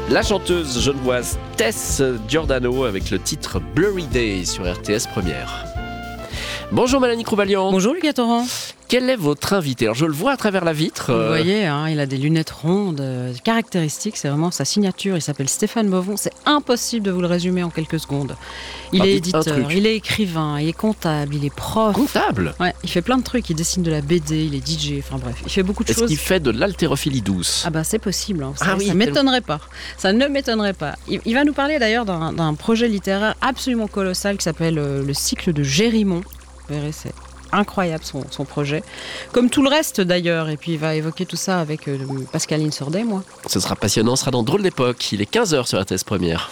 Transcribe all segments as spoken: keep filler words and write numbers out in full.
La chanteuse genevoise Tess Giordano avec le titre Blurry Day sur R T S Première. Bonjour Mélanie Crouvalian. Bonjour Lucas Torrent. Quel est votre invité ? Alors je le vois à travers la vitre. Vous euh... voyez, hein, il a des lunettes rondes, euh, caractéristiques, c'est vraiment sa signature. Il s'appelle Stéphane Bovon. C'est impossible de vous le résumer en quelques secondes. Il Ah, est dites un éditeur, truc. il est écrivain, il est comptable, il est prof. Comptable ? Ouais, il fait plein de trucs. Il dessine de la B D, il est D J. Enfin bref, il fait beaucoup de Est-ce choses. qu'il fait de l'haltérophilie douce ? Ah bah c'est possible. Hein, vous Ah savez, oui, ça tellement- m'étonnerait pas. Ça ne m'étonnerait pas. Il, il va nous parler d'ailleurs d'un, d'un projet littéraire absolument colossal qui s'appelle euh, le cycle de Gérimont. Vous verrez, c'est incroyable son, son projet, comme tout le reste d'ailleurs, et puis il va évoquer tout ça avec euh, Pascaline Sordet, moi. Ce sera passionnant, ce sera dans Drôle d'époque. Il est quinze heures sur R T S Première.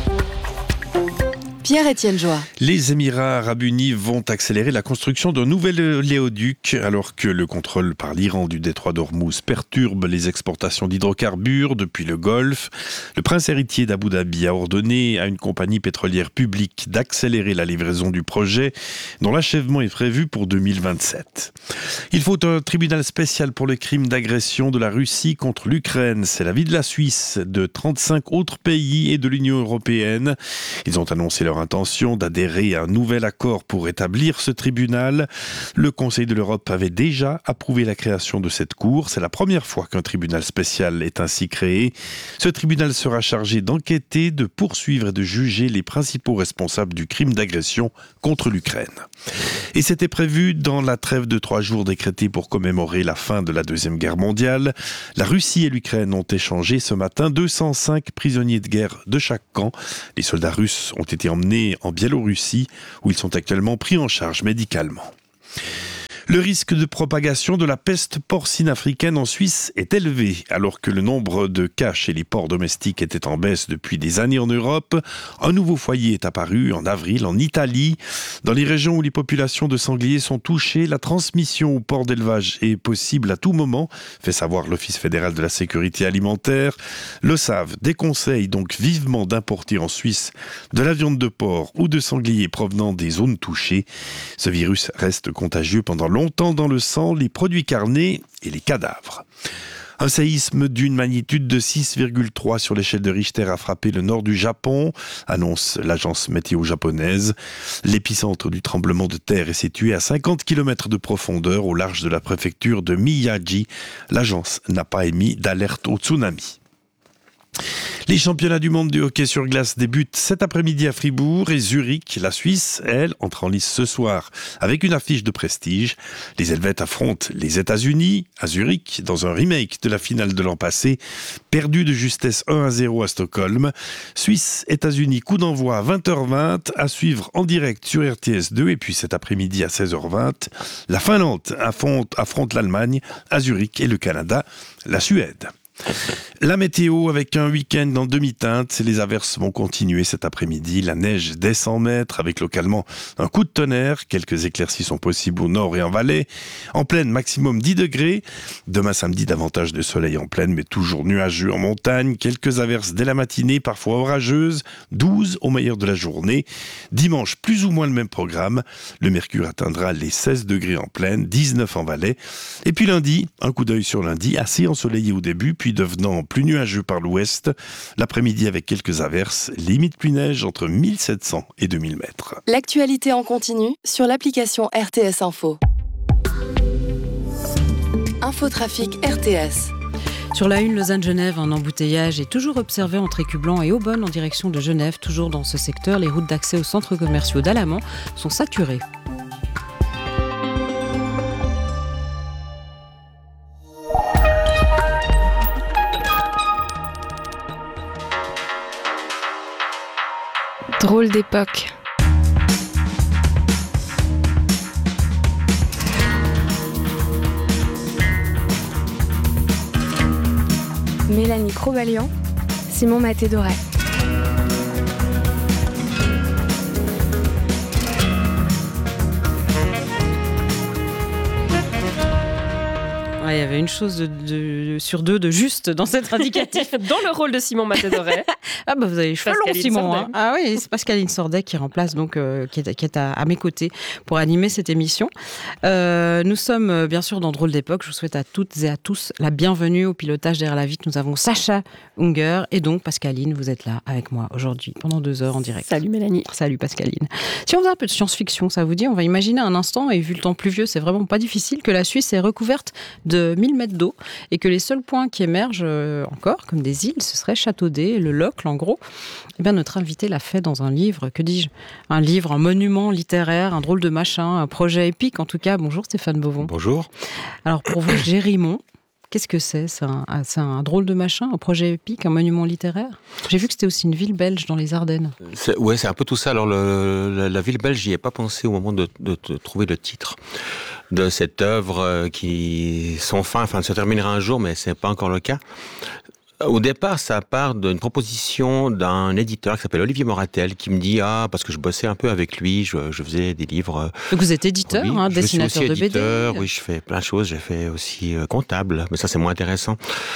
Pierre-Étienne Joie. Les Émirats arabes unis vont accélérer la construction d'un nouvel oléoduc alors que le contrôle par l'Iran du détroit d'Ormuz perturbe les exportations d'hydrocarbures depuis le Golfe. Le prince héritier d'Abu Dhabi a ordonné à une compagnie pétrolière publique d'accélérer la livraison du projet dont l'achèvement est prévu pour deux mille vingt-sept. Il faut un tribunal spécial pour le crime d'agression de la Russie contre l'Ukraine. C'est l'avis de la Suisse, de trente-cinq autres pays et de l'Union européenne. Ils ont annoncé leur intention d'adhérer à un nouvel accord pour établir ce tribunal. Le Conseil de l'Europe avait déjà approuvé la création de cette cour. C'est la première fois qu'un tribunal spécial est ainsi créé. Ce tribunal sera chargé d'enquêter, de poursuivre et de juger les principaux responsables du crime d'agression contre l'Ukraine. Et c'était prévu dans la trêve de trois jours décrétée pour commémorer la fin de la Deuxième Guerre mondiale. La Russie et l'Ukraine ont échangé ce matin deux cent cinq prisonniers de guerre de chaque camp. Les soldats russes ont été emmenés en Biélorussie, où ils sont actuellement pris en charge médicalement. Le risque de propagation de la peste porcine africaine en Suisse est élevé, alors que le nombre de cas chez les porcs domestiques était en baisse depuis des années en Europe. Un nouveau foyer est apparu en avril en Italie. Dans les régions où les populations de sangliers sont touchées, la transmission aux porcs d'élevage est possible à tout moment, fait savoir l'Office fédéral de la sécurité alimentaire. Le S A V déconseille donc vivement d'importer en Suisse de la viande de porc ou de sanglier provenant des zones touchées. Ce virus reste contagieux pendant longtemps dans le sang, les produits carnés et les cadavres. Un séisme d'une magnitude de six virgule trois sur l'échelle de Richter a frappé le nord du Japon, annonce l'agence météo japonaise. L'épicentre du tremblement de terre est situé à cinquante kilomètres de profondeur au large de la préfecture de Miyagi. L'agence n'a pas émis d'alerte au tsunami. Les championnats du monde du hockey sur glace débutent cet après-midi à Fribourg et Zurich. La Suisse, elle, entre en lice ce soir avec une affiche de prestige. Les Helvètes affrontent les États-Unis à Zurich dans un remake de la finale de l'an passé, perdu de justesse un à zéro à Stockholm. Suisse-États-Unis, coup d'envoi à vingt heures vingt, à suivre en direct sur R T S deux et puis cet après-midi à seize heures vingt. La Finlande affronte, affronte l'Allemagne à Zurich et le Canada, la Suède. La météo avec un week-end en demi-teinte, les averses vont continuer cet après-midi, la neige dès cent mètres avec localement un coup de tonnerre, quelques éclaircies sont possibles au nord et en Valais, en plaine maximum dix degrés, demain samedi davantage de soleil en plaine mais toujours nuageux en montagne, quelques averses dès la matinée, parfois orageuses, douze au meilleur de la journée, dimanche plus ou moins le même programme, le mercure atteindra les seize degrés en plaine, dix-neuf en Valais, et puis lundi, un coup d'œil sur lundi, assez ensoleillé au début, puis devenant plus nuageux par l'ouest. L'après-midi avec quelques averses, limite pluie neige entre mille sept cents et deux mille mètres. L'actualité en continu sur l'application R T S Info. Infotrafic R T S. Sur la une, Lausanne-Genève, un embouteillage est toujours observé entre Écublanc et Aubonne en direction de Genève. Toujours dans ce secteur, les routes d'accès aux centres commerciaux d'Alamand sont saturées. Drôle d'époque. Mélanie Crouvalian, Simon Maté-Doré. Ouais, il y avait une chose de, de, sur deux de juste dans cet indicatif. Dans le rôle de Simon Maté-Doré. Ah bah vous avez les cheveux longs, Pascaline Simon. Sordet. Hein. Ah oui, c'est Pascaline Sordet qui remplace donc euh, qui est, qui est à, à mes côtés pour animer cette émission. Euh, nous sommes euh, bien sûr dans Drôle d'époque. Je vous souhaite à toutes et à tous la bienvenue au pilotage derrière la vitre. Nous avons Sacha Unger et donc Pascaline. Vous êtes là avec moi aujourd'hui pendant deux heures en direct. Salut Mélanie. Salut Pascaline. Si on faisait un peu de science-fiction, ça vous dit? On va imaginer un instant, et vu le temps pluvieux, c'est vraiment pas difficile, que la Suisse est recouverte de mille mètres d'eau et que les seuls points qui émergent euh, encore, comme des îles, ce serait Châteaudet, le Locle en gros. Eh bien, notre invité l'a fait dans un livre, que dis-je? Un livre, un monument littéraire, un drôle de machin, un projet épique en tout cas. Bonjour Stéphane Beauvon. Bonjour. Alors pour vous, Gérimont, qu'est-ce que c'est? C'est un, c'est un drôle de machin, un projet épique, un monument littéraire? J'ai vu que c'était aussi une ville belge dans les Ardennes. C'est, ouais, c'est un peu tout ça. Alors, le, la, la ville belge, j'y ai pas pensé au moment de, de, de trouver le titre de cette œuvre qui, sans fin, enfin, se terminera un jour, mais c'est pas encore le cas. Au départ, ça part d'une proposition d'un éditeur qui s'appelle Olivier Moratel, qui me dit « Ah, parce que je bossais un peu avec lui, je, je faisais des livres... » Donc vous êtes éditeur, oui, hein, je dessinateur suis aussi de éditeur, B D. Oui, je fais plein de choses. J'ai fait aussi euh, comptable, mais ça, c'est moins intéressant.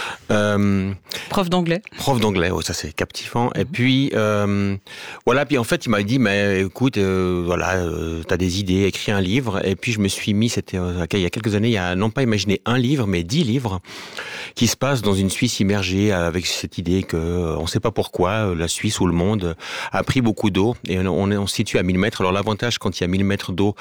Euh, Prof d'anglais. Prof d'anglais, oui, ça, c'est captivant. Mm-hmm. Et puis, euh, voilà, puis en fait, il m'a dit « Mais écoute, euh, voilà, euh, t'as des idées, écris un livre. » Et puis, je me suis mis, c'était euh, il y a quelques années, il y a non pas imaginer un livre, mais dix livres qui se passent dans une Suisse immergée avec cette idée que on ne sait pas pourquoi la Suisse ou le monde a pris beaucoup d'eau et on est on se situe à mille mètres. Alors l'avantage quand il y a mille mètres d'eau,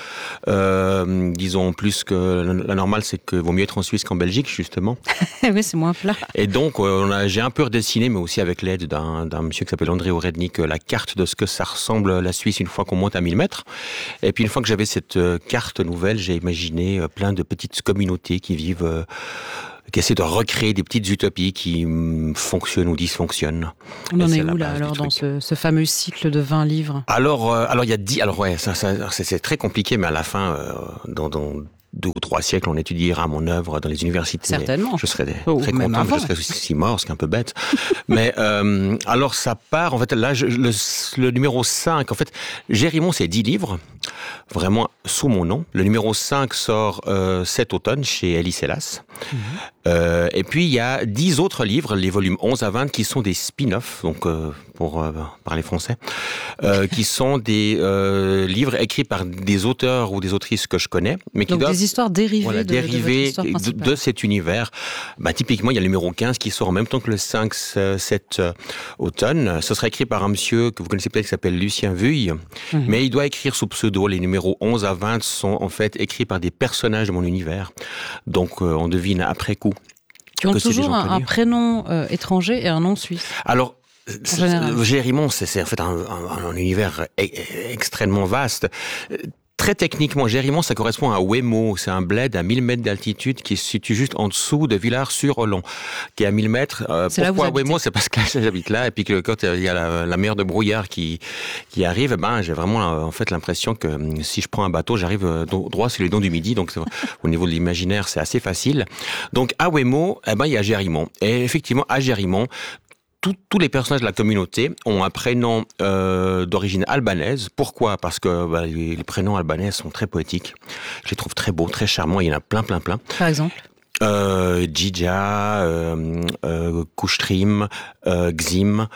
euh, disons plus que la normale, c'est que vaut mieux être en Suisse qu'en Belgique justement. Oui, c'est moins plat. Et donc on a, j'ai un peu redessiné, mais aussi avec l'aide d'un, d'un monsieur qui s'appelle André Orednik, la carte de ce que ça ressemble la Suisse une fois qu'on monte à mille mètres. Et puis une fois que j'avais cette carte nouvelle, j'ai imaginé plein de petites communautés qui vivent qui essaie de recréer des petites utopies qui fonctionnent ou dysfonctionnent. On en est où là alors dans ce, ce fameux cycle de vingt livres? Alors, euh, alors il y a dix. Alors ouais, ça, ça, c'est, c'est très compliqué, mais à la fin, euh, dans, dans deux ou trois siècles, on étudiera mon œuvre dans les universités. Certainement. Je serais oh, très content, avant. je serais aussi mort, ce qui est un peu bête. Mais euh, alors ça part, en fait, là, je, le, le numéro cinq, en fait, Gérimont, c'est dix livres, vraiment sous mon nom. Le numéro cinq sort euh, cet automne chez Elie Sellas. Mmh. Euh, et puis, il y a dix autres livres, les volumes onze à vingt, qui sont des spin-offs, donc euh, pour euh, parler français, euh, qui sont des euh, livres écrits par des auteurs ou des autrices que je connais, mais qui donc doivent... des histoires dérivées, voilà, de, dérivées de, de, de cet univers. Bah, typiquement, il y a le numéro quinze qui sort en même temps que le cinq cet euh, automne. Ce sera écrit par un monsieur que vous connaissez peut-être qui s'appelle Lucien Vuille, mmh. mais il doit écrire sous pseudo. Les numéros onze à vingt sont en fait écrits par des personnages de mon univers. Donc, euh, on devine après coup. Qui ont toujours un, un prénom euh, étranger et un nom suisse. Alors, Gérimont, c'est, c'est en fait un, un, un univers e- extrêmement vaste. Très techniquement, Gérimont, ça correspond à Ouémaux. C'est un bled à mille mètres d'altitude qui se situe juste en dessous de Villars-sur-Olon, qui est à mille mètres. Euh, c'est pourquoi Ouémaux? C'est parce que là, j'habite là, et puis que quand il y a la, la mer de brouillard qui, qui arrive, eh ben, j'ai vraiment en fait l'impression que si je prends un bateau, j'arrive droit sur les dents du Midi. Donc, au niveau de l'imaginaire, c'est assez facile. Donc, à Ouémaux, eh ben, il y a Gérimont. Et effectivement, à Gérimont, Tous, tous les personnages de la communauté ont un prénom euh, d'origine albanaise. Pourquoi? Parce que bah, les, les prénoms albanais sont très poétiques. Je les trouve très beaux, très charmants. Il y en a plein, plein, plein. Par exemple euh, Djidja, euh, euh, Kustrim, euh, Xim,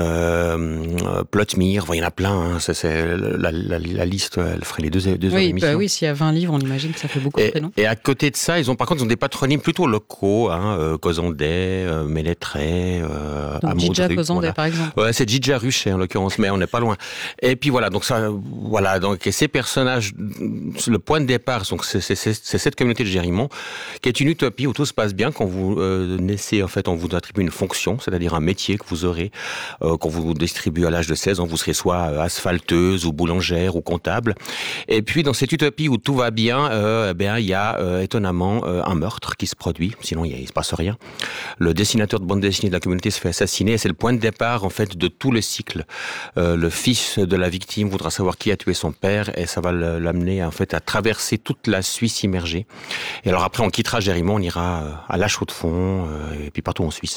euh, Plotmir, il y en a plein. Hein. C'est, c'est, la, la, la liste, elle ferait les deux, deux oui, heures d'émission. Bah oui, s'il y a vingt livres, on imagine que ça fait beaucoup et, de prénoms. Et à côté de ça, ils ont par contre ils ont des patronymes plutôt locaux, hein, euh, Cozandais, euh, Mélétré, euh, donc Djidja Cozandais, voilà. par exemple. Ouais, c'est Djidja Ruchet en l'occurrence, mais on n'est pas loin. Et puis voilà, donc ça, voilà, donc et ces personnages, le point de départ, donc c'est, c'est, c'est, c'est cette communauté de Gérimont, qui est une utopie où tout se passe bien quand vous euh, naissez. En fait, on vous attribue une fonction, c'est-à-dire un métier que vous aurez euh, quand vous vous distribuez à l'âge de seize ans. Vous serez soit asphalteuse ou boulangère ou comptable. Et puis, dans cette utopie où tout va bien, euh, ben il y a euh, étonnamment euh, un meurtre qui se produit. Sinon, il ne se passe rien. Le dessinateur de bande dessinée de la communauté se fait assassiner. Et c'est le point de départ, en fait, de tout le cycle. Euh, le fils de la victime voudra savoir qui a tué son père, et ça va l'amener en fait à traverser toute la Suisse immergée. Et alors après, on quittera Gérimont, on ira à La Chaux-de-Fonds, euh, et puis partout en Suisse.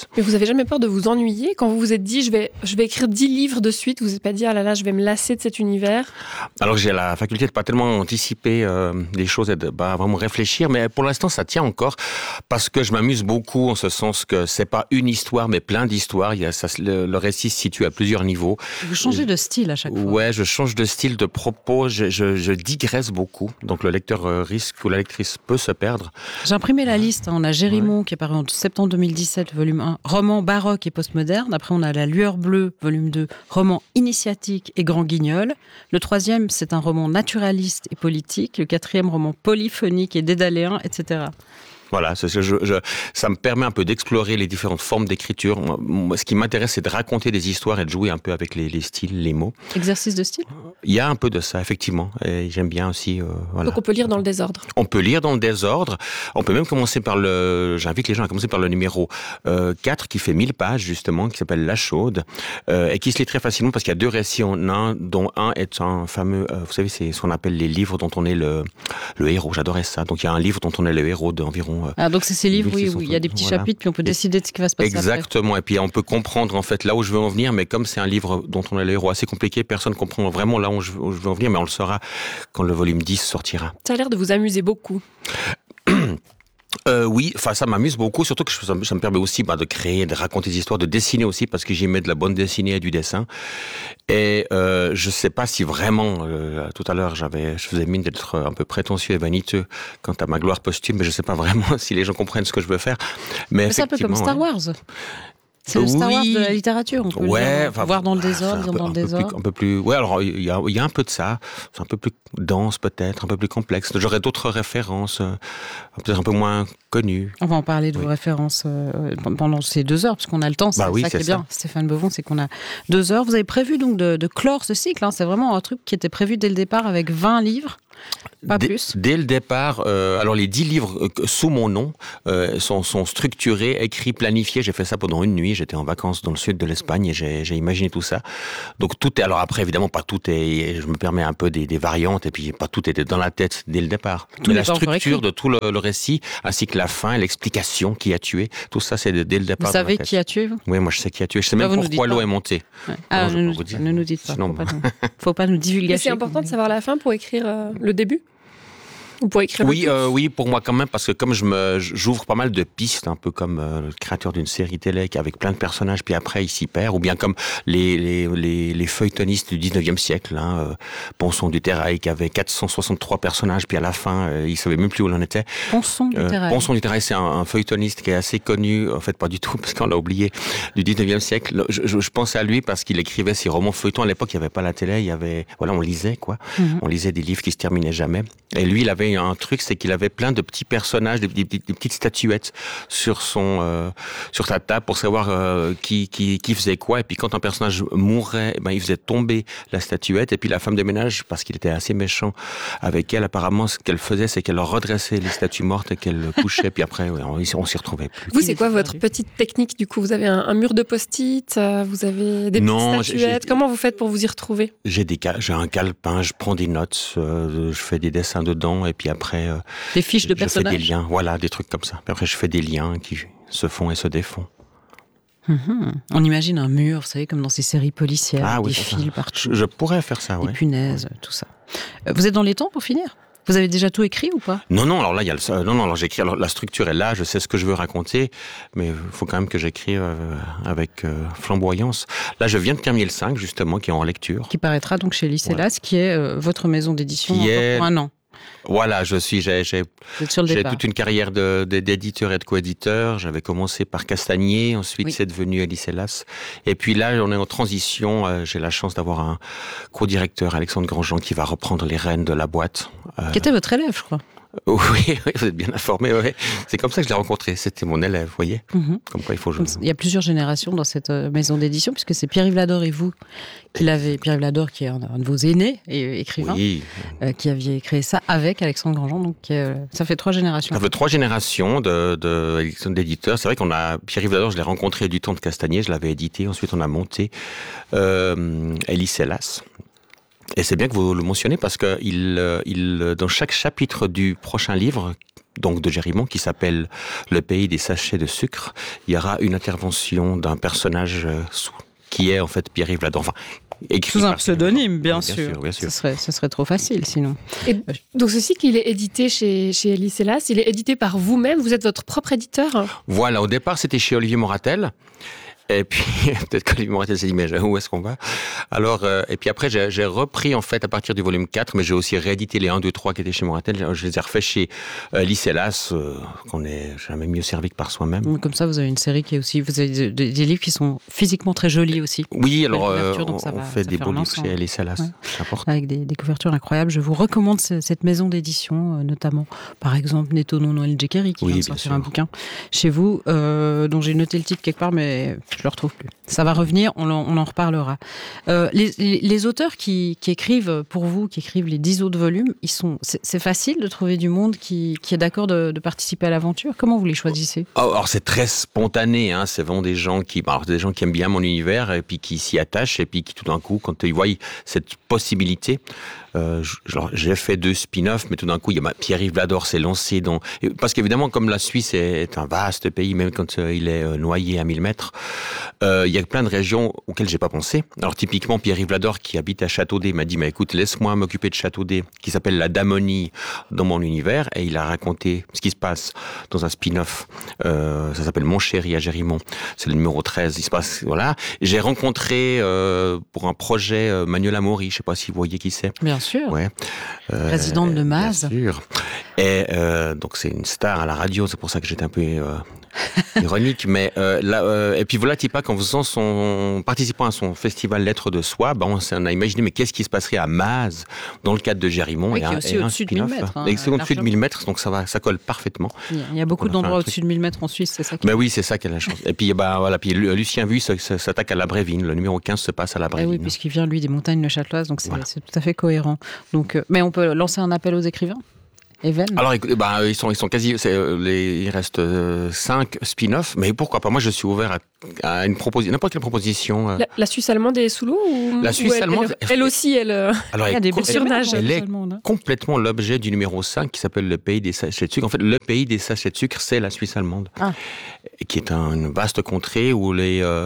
dix. Mais vous avez jamais peur de vous ennuyer quand vous vous êtes dit je vais, je vais écrire dix livres de suite, vous vous êtes pas dit ah là là je vais me lasser de cet univers? Alors j'ai la faculté de pas tellement anticiper euh, les choses et de bah, vraiment réfléchir, mais pour l'instant ça tient encore parce que je m'amuse beaucoup en ce sens que c'est pas une histoire mais plein d'histoires. Il y a ça, le, le récit se situe à plusieurs niveaux. Vous changez de style à chaque fois. Ouais, je change de style, de propos, je, je, je digresse beaucoup, donc le lecteur euh, risque ou la lectrice peut se perdre. J'ai imprimé la liste, hein. On a Gérimon ouais. qui est paru en septembre deux mille dix-sept, volume un, roman baroque et postmoderne. Après on a La Lueur Bleue, volume deux, roman initiatique et grand guignol. Le troisième, c'est un roman naturaliste et politique. Le quatrième, roman polyphonique et dédaléen, et cetera. Voilà, je, je, je, ça me permet un peu d'explorer les différentes formes d'écriture. Moi, ce qui m'intéresse, c'est de raconter des histoires et de jouer un peu avec les, les styles, les mots. Exercice de style ? Il y a un peu de ça, effectivement. Et j'aime bien aussi. Euh, voilà. Donc on peut lire dans le désordre. On peut lire dans le désordre. On peut même commencer par le. J'invite les gens à commencer par le numéro euh, quatre qui fait mille pages, justement, qui s'appelle La Chaude, euh, et qui se lit très facilement parce qu'il y a deux récits en un, dont un est un fameux. Euh, vous savez, c'est ce qu'on appelle les livres dont on est le, le héros. J'adorais ça. Donc il y a un livre dont on est le héros d'environ. Ah, donc c'est ces livres, oui, où il y a des petits voilà. chapitres, puis on peut décider de ce qui va se passer Exactement, après. Et puis on peut comprendre en fait là où je veux en venir, mais comme c'est un livre dont on est le héros assez compliqué, personne ne comprend vraiment là où je, où je veux en venir, mais on le saura quand le volume dix sortira. Ça a l'air de vous amuser beaucoup. Euh, oui, enfin ça m'amuse beaucoup, surtout que ça, ça me permet aussi bah, de créer, de raconter des histoires, de dessiner aussi, parce que j'y mets de la bande dessinée et du dessin. Et euh, je sais pas si vraiment, euh, tout à l'heure, j'avais, je faisais mine d'être un peu prétentieux et vaniteux quant à ma gloire posthume, mais je sais pas vraiment si les gens comprennent ce que je veux faire. Mais, mais c'est un peu comme Star Wars. Ouais. C'est le Star Wars oui. de la littérature, on peut ouais, le dire, voir dans le désordre, lire dans le désordre. Plus, un peu plus, ouais, alors il y a, il y a un peu de ça, c'est un peu plus dense peut-être, un peu plus complexe. J'aurais d'autres références, euh, peut-être un peu moins connues. On va en parler de oui. vos références euh, pendant ces deux heures, parce qu'on a le temps, c'est bah oui, ça qui est, est bien, Stéphane Bevon, c'est qu'on a deux heures. Vous avez prévu donc de, de clore ce cycle, hein, c'est vraiment un truc qui était prévu dès le départ avec vingt livres. Pas dès, plus. Dès le départ, euh, alors les dix livres euh, sous mon nom euh, sont, sont structurés, écrits, planifiés. J'ai fait ça pendant une nuit. J'étais en vacances dans le sud de l'Espagne et j'ai, j'ai imaginé tout ça. Donc tout est. Alors après, évidemment, pas tout est. Je me permets un peu des, des variantes et puis pas tout était dans la tête dès le départ. Tout Mais la structure de tout le, le récit, ainsi que la fin, l'explication, qui a tué, tout ça, c'est dès le départ. Vous savez qui a tué vous ? Oui, moi je sais qui a tué. Je sais même Là, pourquoi l'eau est montée. Ouais. Ah, ne nous, ne nous dites pas. Sinon, faut, pas nous, faut pas nous divulguer. C'est important de savoir la fin pour écrire euh, le début. Pour écrire oui, euh, oui, pour moi quand même, parce que comme je me, j'ouvre pas mal de pistes, un peu comme euh, le créateur d'une série télé avec plein de personnages, puis après il s'y perd, ou bien comme les les les, les feuilletonistes du dix-neuvième siècle, hein, euh, Ponson du Terrail qui avait quatre cent soixante-trois personnages, puis à la fin euh, il savait même plus où il en était. Ponson du Terrail. Euh, Ponson du Terrail, c'est un, un feuilletoniste qui est assez connu, en fait pas du tout, parce qu'on l'a oublié, du dix-neuvième siècle. Je, je, je pense à lui parce qu'il écrivait ses romans feuilletons. À l'époque, il n'y avait pas la télé, il y avait, voilà, on lisait quoi, mm-hmm. on lisait des livres qui se terminaient jamais. Et lui, il avait un truc, c'est qu'il avait plein de petits personnages, des, des, des petites statuettes sur son, euh, sur sa table pour savoir euh, qui, qui, qui faisait quoi. Et puis quand un personnage mourait, ben il faisait tomber la statuette. Et puis la femme de ménage, parce qu'il était assez méchant avec elle, apparemment, ce qu'elle faisait, c'est qu'elle redressait les statues mortes et qu'elle couchait. Puis après, ouais, on, on s'y retrouvait plus. Vous, c'est quoi votre petite technique du coup ? Vous avez un, un mur de post-it, euh, vous avez des non, petites statuettes. J'ai, Comment vous faites pour vous y retrouver ? J'ai des, j'ai un calepin, je prends des notes, euh, je fais des dessins dedans, et puis après. Euh, des fiches de je personnages. Je fais des liens, voilà, des trucs comme ça. Puis après, je fais des liens qui se font et se défont. Mmh. On imagine un mur, vous savez, comme dans ces séries policières, ah, des oui, fils partout. Je, je pourrais faire ça, oui. Des punaises, ouais. tout ça. Vous êtes dans les temps pour finir ? Vous avez déjà tout écrit ou pas ? Non, non, alors là, il y a le, non, non, alors j'écris, alors la structure est là, je sais ce que je veux raconter, mais il faut quand même que j'écrive euh, avec euh, flamboyance. Là, je viens de terminer le cinq, justement, qui est en lecture. Qui paraîtra donc chez Lycélas, ouais. qui est euh, votre maison d'édition qui est... pour un an. Voilà, je suis, j'ai, j'ai, j'ai toute une carrière de, de, d'éditeur et de coéditeur. J'avais commencé par Castagnier, ensuite oui. c'est devenu Lycélas. Et puis là, on est en transition. Euh, j'ai la chance d'avoir un co-directeur, Alexandre Grandjean, qui va reprendre les rênes de la boîte. Euh... Qui était votre élève, je crois. Oui, oui, vous êtes bien informé. Oui. C'est comme ça que je l'ai rencontré. C'était mon élève, vous voyez. Mm-hmm. Comme quoi il faut. Il y a plusieurs générations dans cette maison d'édition, puisque c'est Pierre-Yves Lador et vous qui l'avez. Pierre-Yves Lador, qui est un, un de vos aînés et écrivain, oui. euh, qui aviez créé ça avec Alexandre Grandjean. Donc euh, ça fait trois générations. Ça fait trois générations de, de, d'éditeurs. C'est vrai qu'on a Pierre-Yves Lador, je l'ai rencontré du temps de Castagnier, je l'avais édité. Ensuite, on a monté euh, Lycélas. Et c'est bien que vous le mentionnez parce que il, il, dans chaque chapitre du prochain livre, donc de Gérimont, qui s'appelle Le pays des sachets de sucre, il y aura une intervention d'un personnage sous, qui est en fait Pierre-Yves Lador. Enfin, écrit sous un pseudonyme, bien, bien sûr. sûr, bien sûr. Ce serait, ce serait trop facile sinon. Et donc ce cycle, il est édité chez, chez Elie Selas, il est édité par vous-même, vous êtes votre propre éditeur? Voilà, au départ c'était chez Olivier Moratel. Et puis, peut-être qu'Olivier Moratel s'est dit, mais où est-ce qu'on va? Alors, euh, et puis après, j'ai, j'ai repris, en fait, à partir du volume quatre, mais j'ai aussi réédité les un, deux, trois qui étaient chez Moratel. Je les ai refaits chez euh, Elie Selas, euh, qu'on est jamais mieux servi que par soi-même. Comme ça, vous avez une série qui est aussi, vous avez des, des, des livres qui sont physiquement très jolis aussi. Oui, alors, euh, donc on, ça va, on fait ça des fait beaux un livres ensemble. chez Elie Selas. Ouais. Ça porte. Avec des, des couvertures incroyables. Je vous recommande ce, cette maison d'édition, euh, notamment, par exemple, Netono Noël Djekeri, qui Oui, vient de bien sortir sûr. un bouquin chez vous, euh, dont j'ai noté le titre quelque part, mais je le retrouve plus. Ça va revenir, on en, on en reparlera. Euh, les, les, les auteurs qui, qui écrivent pour vous, qui écrivent les dix autres volumes, ils sont, c'est, c'est facile de trouver du monde qui, qui est d'accord de, de participer à l'aventure. Comment vous les choisissez? Oh, alors c'est très spontané, hein. C'est vraiment des gens qui, alors, des gens qui aiment bien mon univers et puis qui s'y attachent et puis qui tout d'un coup, quand ils voient cette possibilité, euh, genre, j'ai fait deux spin-offs, mais tout d'un coup, il y a Pierre-Yves Lador s'est lancé dans, parce qu'évidemment, comme la Suisse est un vaste pays, même quand euh, il est euh, noyé à mille mètres, euh, il y a plein de régions auxquelles j'ai pas pensé. Alors typiquement, Pierre-Yves Lador qui habite à Châteaudet m'a dit, mais écoute, laisse-moi m'occuper de Châteaudet, qui s'appelle la Damonie dans mon univers, et il a raconté ce qui se passe dans un spin-off. Euh, ça s'appelle Mon chéri à Gérimont. C'est le numéro treize. Il se passe, voilà. J'ai rencontré euh, pour un projet euh, Manuel Amaury. Je sais pas si vous voyez qui c'est. Bien sûr. Ouais. Euh, Présidente de Maz. Bien sûr. Et euh, donc c'est une star à la radio. C'est pour ça que j'étais un peu euh, ironique. Mais euh, là, euh, et puis voilà, Tipac, en faisant son, participant à son festival Lettres de Soi, ben on, on a imaginé mais qu'est-ce qui se passerait à Maz dans le cadre de Gérimont. Oui, et qui est un, aussi et un au-dessus de mille spin-off. mètres, hein, Et c'est au-dessus de largement. mille mètres, donc ça va, ça colle parfaitement. Il y a, il y a beaucoup On a fait un d'endroits truc. au-dessus de mille mètres en Suisse, c'est ça qui... Ben oui, c'est ça qui a la chance. Et puis, bah, voilà, puis Lucien Vuille s'attaque à la Brévine. Le numéro quinze se passe à la Eh Brévine. oui, puisqu'il vient, lui, des montagnes neuchâteloises, donc c'est, Voilà. c'est tout à fait cohérent. Donc, euh, mais on peut lancer un appel aux écrivains? Even? Alors, écoute, bah, ils sont, ils sont quasi, c'est, euh, les, il reste euh, cinq spin-offs, mais pourquoi pas? Moi, je suis ouvert à, à une proposition, n'importe quelle proposition. euh. La, la Suisse allemande est sous l'eau ou, La Suisse ou elle, allemande, elle, elle aussi, elle. euh, Alors, Il y a des co- belles surnage. images, Elle est allemande, hein. complètement l'objet du numéro cinq qui s'appelle le pays des sachets de sucre. En fait, le pays des sachets de sucre, c'est la Suisse allemande, Ah. qui est un, une vaste contrée où les, euh,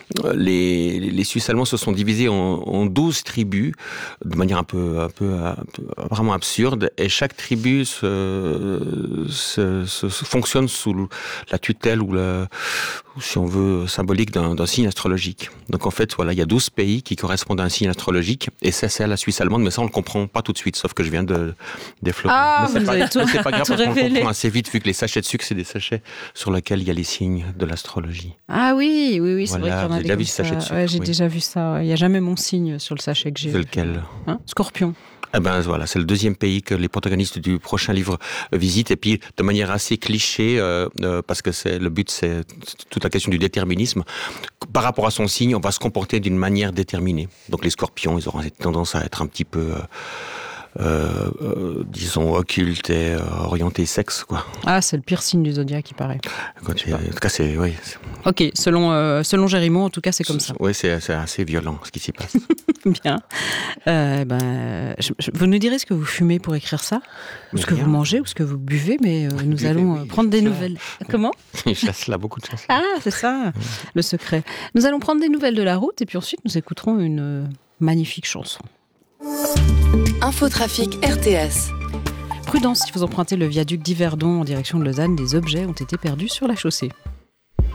les, les Suisses allemands se sont divisés en, en douze tribus de manière un peu, un peu, un peu vraiment absurde, et chaque tribu se, se, se, se fonctionne sous la tutelle ou la, si on veut, symbolique d'un, d'un signe astrologique. Donc en fait, voilà, il y a douze pays qui correspondent à un signe astrologique, et ça, c'est la Suisse allemande, mais ça, on le comprend pas tout de suite, sauf que je viens de développer. Ah, mais c'est vous pas, avez tout- mais c'est pas grave, tout parce qu'on le révélé. comprend assez vite, vu que les sachets de sucre, c'est des sachets sur lesquels il y a les signes de l'astrologie. Ah oui, oui, oui, c'est Voilà, vrai qu'il y en a vous avez des déjà comme vu ce sachet de ça. sucre, Ouais, j'ai oui. déjà vu ça. Il n'y a jamais mon signe sur le sachet que j'ai. C'est lequel? Hein, Scorpion. Eh ben voilà, c'est le deuxième pays que les protagonistes du prochain livre euh, visitent, et puis de manière assez cliché, euh, euh, parce que c'est le but, c'est toute la question du déterminisme. Par rapport à son signe, on va se comporter d'une manière déterminée. Donc les Scorpions, ils auront cette tendance à être un petit peu, euh, euh, euh, disons, occultes et euh, orientés sexe, quoi. Ah, c'est le pire signe du zodiaque, il paraît. Quand il- en tout cas, c'est, oui, c'est, Ok, selon, euh, selon Gérimont, en tout cas, c'est comme ça. oui, c'est, c'est assez violent ce qui s'y passe. Bien. Euh, ben, je- je- vous nous direz ce que vous fumez pour écrire ça, ou ce que Rien. vous mangez, ou ce que vous buvez, mais euh, nous buvez, allons oui, euh, prendre des ça. nouvelles. Comment? Il chasse là, beaucoup de chasse. Ah, c'est ça, le secret. Nous allons prendre des nouvelles de la route, et puis ensuite, nous écouterons une euh, magnifique chanson. Infotrafic R T S. Prudence, si vous empruntez le viaduc d'Yverdon en direction de Lausanne, des objets ont été perdus sur la chaussée.